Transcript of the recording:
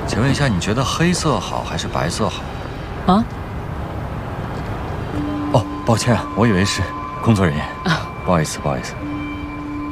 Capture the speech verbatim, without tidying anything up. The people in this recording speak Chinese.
请问一下，你觉得黑色好还是白色好？ 啊？ 哦，抱歉啊，我以为是工作人员。啊，不好意思，不好意思。